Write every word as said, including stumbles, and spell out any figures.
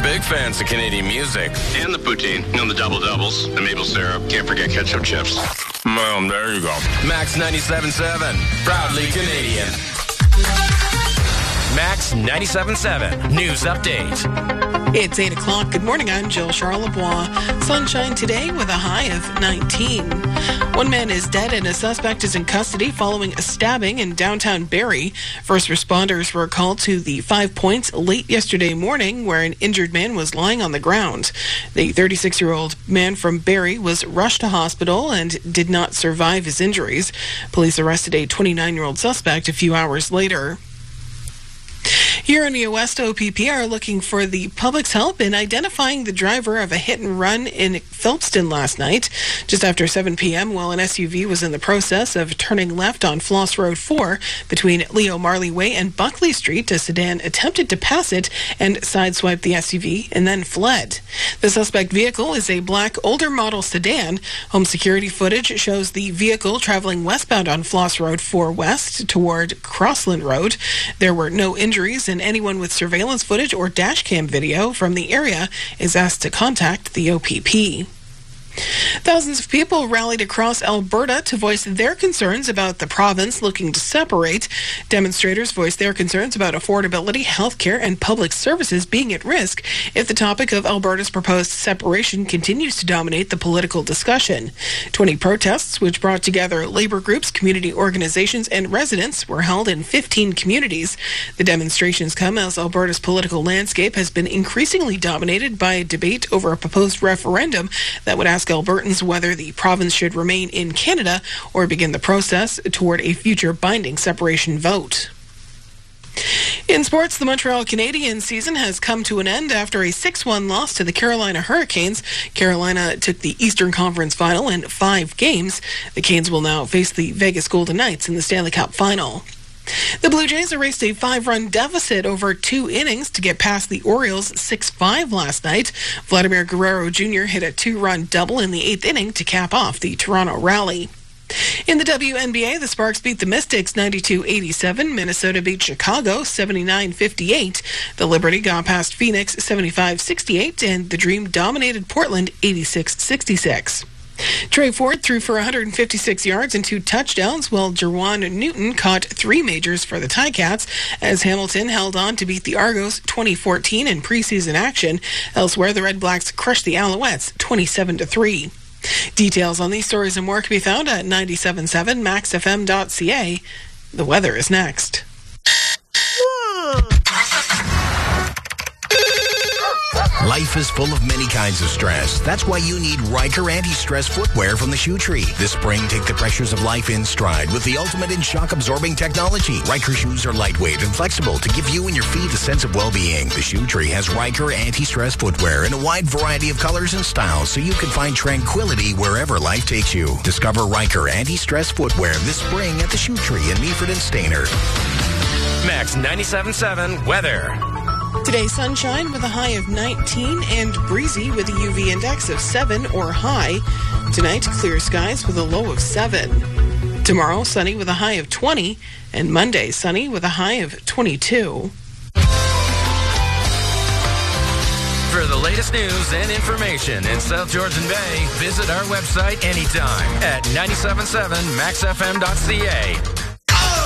big fans of Canadian music. And the poutine, and the double doubles, the maple syrup. Can't forget ketchup chips. Well, there you go. Max ninety-seven point seven, proudly Canadian. Max ninety-seven point seven, news update. It's eight o'clock. Good morning. I'm Jill Charlebois. Sunshine today with a high of nineteen. One man is dead and a suspect is in custody following a stabbing in downtown Barrie. First responders were called to the Five Points late yesterday morning where an injured man was lying on the ground. The thirty-six-year-old man from Barrie was rushed to hospital and did not survive his injuries. Police arrested a twenty-nine-year-old suspect a few hours later. Here in the West, O P P are looking for the public's help in identifying the driver of a hit and run in Phelpston last night. Just after seven p.m., while an S U V was in the process of turning left on Floss Road four between Leo Marley Way and Buckley Street, a sedan attempted to pass it and sideswiped the S U V and then fled. The suspect vehicle is a black older model sedan. Home security footage shows the vehicle traveling westbound on Floss Road four West toward Crossland Road. There were no injuries, and anyone with surveillance footage or dash cam video from the area is asked to contact the O P P. Thousands of people rallied across Alberta to voice their concerns about the province looking to separate. Demonstrators voiced their concerns about affordability, healthcare, and public services being at risk if the topic of Alberta's proposed separation continues to dominate the political discussion. twenty protests, which brought together labor groups, community organizations, and residents, were held in fifteen communities. The demonstrations come as Alberta's political landscape has been increasingly dominated by a debate over a proposed referendum that would ask Albertans whether the province should remain in Canada or begin the process toward a future binding separation vote. In sports, the Montreal Canadiens season has come to an end after a six one loss to the Carolina Hurricanes. Carolina took the Eastern Conference Final in five games. The Canes will now face the Vegas Golden Knights in the Stanley Cup Final. The Blue Jays erased a five-run deficit over two innings to get past the Orioles six five last night. Vladimir Guerrero Junior hit a two-run double in the eighth inning to cap off the Toronto rally. In the W N B A, the Sparks beat the Mystics ninety-two eighty-seven. Minnesota beat Chicago seventy-nine fifty-eight. The Liberty got past Phoenix seventy-five sixty-eight, and the Dream dominated Portland eighty-six sixty-six. Trey Ford threw for one hundred fifty-six yards and two touchdowns, while Jerwan Newton caught three majors for the Ticats as Hamilton held on to beat the Argos twenty fourteen in preseason action. Elsewhere, the Red Blacks crushed the Alouettes twenty-seven to three. Details on these stories and more can be found at ninety-seven point seven max f m dot c a. The weather is next. Life is full of many kinds of stress. That's why you need Riker anti-stress footwear from the Shoe Tree. This spring, take the pressures of life in stride with the ultimate in shock-absorbing technology. Riker shoes are lightweight and flexible to give you and your feet a sense of well-being. The Shoe Tree has Riker anti-stress footwear in a wide variety of colors and styles so you can find tranquility wherever life takes you. Discover Riker anti-stress footwear this spring at the Shoe Tree in Meaford and Stayner. Max ninety-seven point seven weather. Today, sunshine with a high of nineteen and breezy with a U V index of seven or high. Tonight, clear skies with a low of seven. Tomorrow, sunny with a high of twenty. And Monday, sunny with a high of twenty-two. For the latest news and information in South Georgian Bay, visit our website anytime at ninety-seven point seven max f m dot c a.